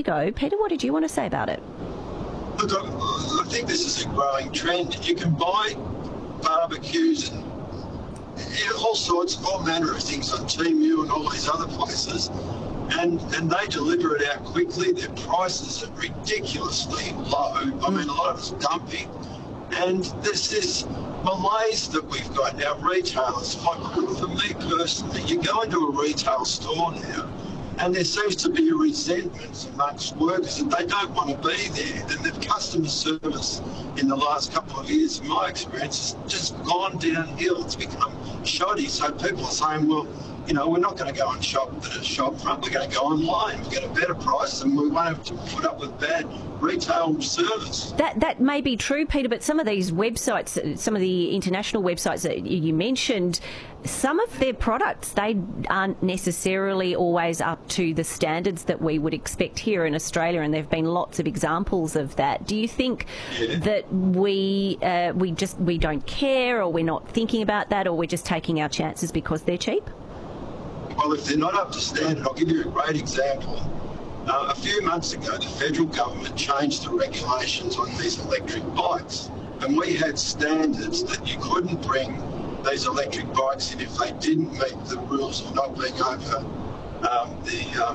you go. Peter, what did you want to say about it? Look, I think this is a growing trend. You can buy barbecues and all manner of things on Temu and all these other places, and they deliver it out quickly. Their prices are ridiculously low. I mean, a lot of it's dumping. And there's this malaise that we've got now, retailers. Like, for me personally, you go into a retail store now, and there seems to be a resentment amongst workers that they don't want to be there. And the customer service in the last couple of years, in my experience, has just gone downhill. It's become shoddy. So people are saying, well, you know, we're not going to go and shop at a shop front. We're going to go online. We get a better price, and we won't have to put up with bad retail service. That may be true, Peter, but some of these websites, some of the international websites that you mentioned, some of their products, they aren't necessarily always up to the standards that we would expect here in Australia, and there have been lots of examples of that. Do you think that we don't care, or we're not thinking about that, or we're just taking our chances because they're cheap? Well, if they're not up to standard, I'll give you a great example. A few months ago, the federal government changed the regulations on these electric bikes, and we had standards that you couldn't bring these electric bikes in if they didn't meet the rules of not being over the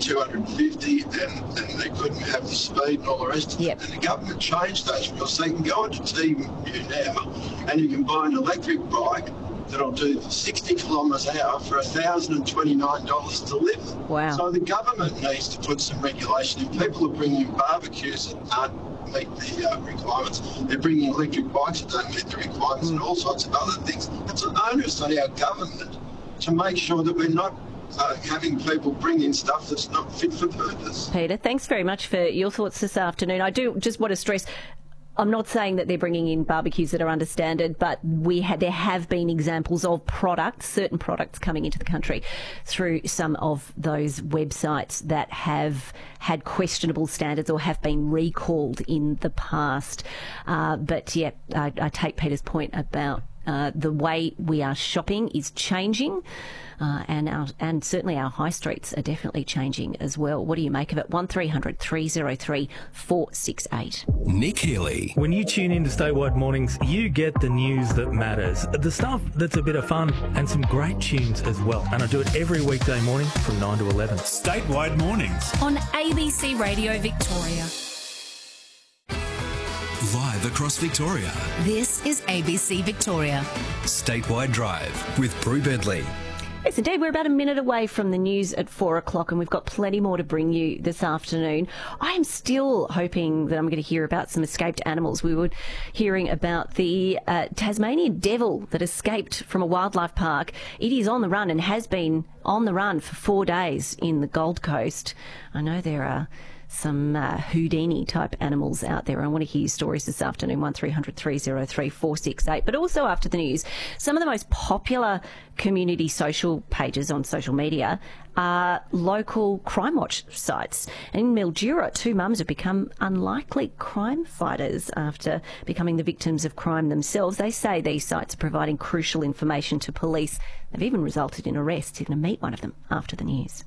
250, and they couldn't have the speed and all the rest of it. And the government changed those rules, so you can go into Temu now and you can buy an electric bike that'll do 60 kilometres an hour for $1,029 to live. Wow. So the government needs to put some regulation. If people are bringing barbecues that aren't meet the requirements, they're bringing electric bikes that don't meet the requirements, and all sorts of other things. It's an onus on our government to make sure that we're not having people bring in stuff that's not fit for purpose. Peter, thanks very much for your thoughts this afternoon. I do just want to stress, I'm not saying that they're bringing in barbecues that are under standard, but there have been examples of certain products coming into the country through some of those websites that have had questionable standards or have been recalled in the past. But yeah, I take Peter's point about the way we are shopping is changing, and certainly our high streets are definitely changing as well. What do you make of it? 1300 303 468. Nick Healy. When you tune into Statewide Mornings, you get the news that matters, the stuff that's a bit of fun, and some great tunes as well. And I do it every weekday morning from 9 to 11. Statewide Mornings on ABC Radio Victoria. Live across Victoria. This is ABC Victoria. Statewide Drive with Brew Bentley. Yes, indeed. We're about a minute away from the news at 4 o'clock, and we've got plenty more to bring you this afternoon. I am still hoping that I'm going to hear about some escaped animals. We were hearing about the Tasmanian devil that escaped from a wildlife park. It is on the run and has been on the run for 4 days in the Gold Coast. I know there are some Houdini-type animals out there. I want to hear your stories this afternoon, 1300 303 468. But also after the news, some of the most popular community social pages on social media are local crime watch sites. And in Mildura, 2 mums have become unlikely crime fighters after becoming the victims of crime themselves. They say these sites are providing crucial information to police. They've even resulted in arrests. You're going to meet one of them after the news.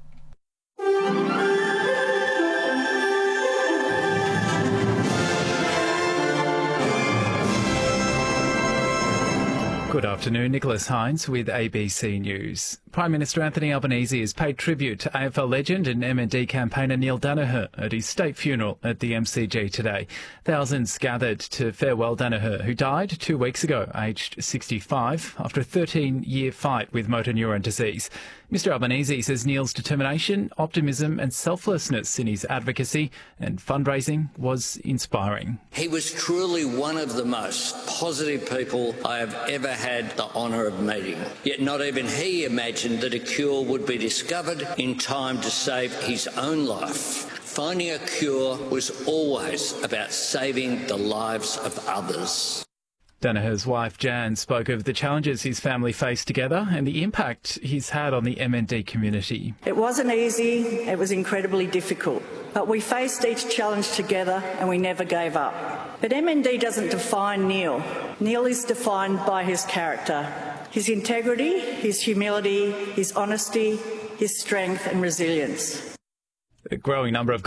Good afternoon, Nicholas Hines with ABC News. Prime Minister Anthony Albanese has paid tribute to AFL legend and MND campaigner Neil Daniher at his state funeral at the MCG today. Thousands gathered to farewell Daniher, who died 2 weeks ago, aged 65, after a 13-year fight with motor neuron disease. Mr Albanese says Neil's determination, optimism and selflessness in his advocacy and fundraising was inspiring. He was truly one of the most positive people I have ever had the honour of meeting. Yet not even he imagined that a cure would be discovered in time to save his own life. Finding a cure was always about saving the lives of others. Daniher's wife Jan spoke of the challenges his family faced together and the impact he's had on the MND community. It wasn't easy, it was incredibly difficult, but we faced each challenge together and we never gave up. But MND doesn't define Neil. Neil is defined by his character, his integrity, his humility, his honesty, his strength and resilience. A growing number of